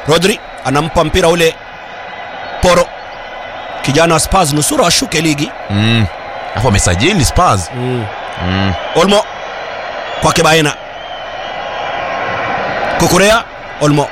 Rodri anampa mpira ule Poro, kijana wa Spurs, nusura washuke ligi. Hapo amesajili Spurs. Olmo kwake Baena, Kukurea, Olmo.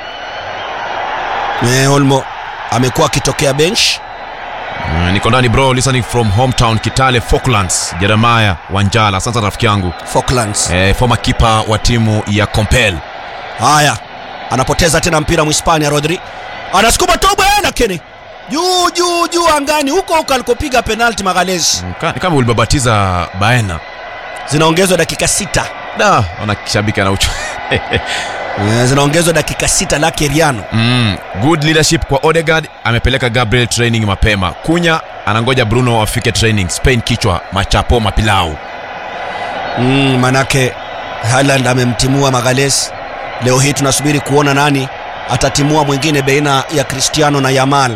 Olmo amekuwa akitokea bench. Niko ndani bro, listening from hometown Kitale Falklands. Jeremiah Wanjala, asante rafiki yangu. Falklands. Former keeper wa timu ya Compel. Haya, anapoteza tena mpira Mhispania. Rodri anasukuma tobo lakini juu angani huko alikopiga penalty Magalhaes. Kama ulibabatiza Baena. Zinaongezwa dakika 6. Ona kishabiki na ucho. Zinaongezwa dakika 6 la Keriano. Good leadership kwa Odegaard, amepeleka Gabriel training mapema. Kunya anangoja Bruno afike training. Spain kichwa machapo mapilau. Manake Haaland amemtimua Magalhaes. Leo hii tunasubiri kuona nani atatimua mwingine baina ya Cristiano na Yamal.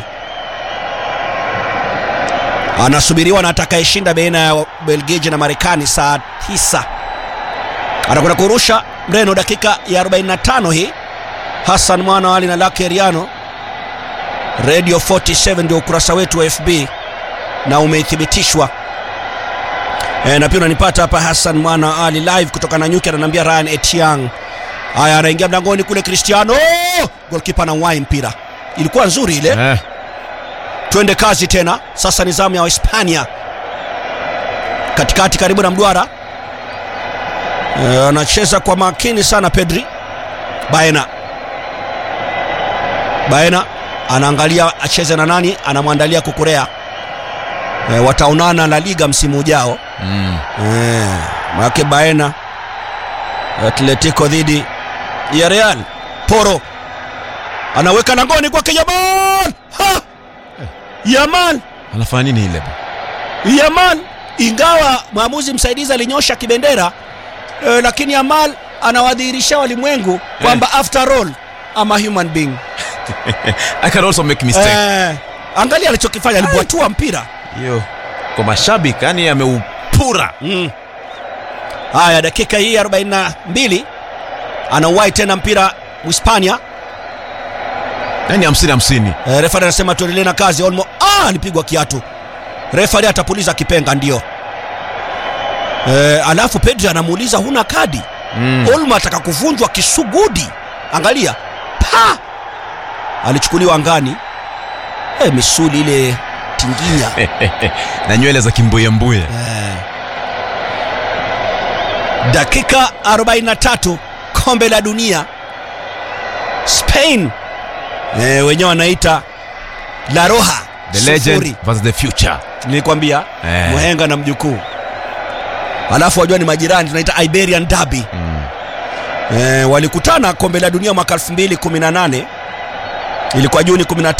Anasubiriwa na atakayeshinda baina ya Belgiji na Marekani saa 9. Anakwenda kurusha Mreno dakika ya 45 hii. Hassan Mwana Ali na Lake Riano. Radio 47 ndio ukurasa wetu wa FB na umethibitishwa. Na pia unanipata hapa Hassan Mwana Ali live kutoka na Nyuki, ananiambia Ryan Etiang. Haya, anaingia mlangoni kule Cristiano. Goalkeeper na wai mpira. Ilikuwa nzuri ile. Twende kazi tena. Sasa nizamu ya Hispania. Katikati karibu na mduara. Anacheza kwa makini sana Pedri. Baena anaangalia acheze na nani, anamwandalia Kukurea. Wataonana La Liga msimu ujao. Maana Baena Atletico dhidi ya Real. Poro anaweka langoni kwa Yamal. Yamal anafanya nini ile? Yamal, ingawa maamuzi msaidizi alinyosha kibendera, lakini Yamal anawadhihirisha walimwengu kwamba after all I'm a human being. I can also make mistake. Angalia alichokifanya, alibwatua mpira. Kwa mashabiki yani ameupura. Haya, dakika hii 42 anauwai tena mpira Hispania. Yani 50-50. Refa anasema tuendelee na kazi. Olmo alipigwa kiatu. Refa atapuliza kipenga ndio. Alafu Pedri anamuuliza huna kadi? Olmo ataka kuvunjwa kisugudi. Angalia. Alichukuliwa angani. Misuli ile tinginya. Na nywele za kimbuye. Dakika 43 kombe la dunia. Spain wenyewe wanaita La Roja, the legend versus the future. Nilikwambia Muhenga na mjukuu. Alafu wajua ni majirani, tunaita Iberian Derby. Walikutana kombe la dunia mwaka 2018. Ilikuwa Juni 15.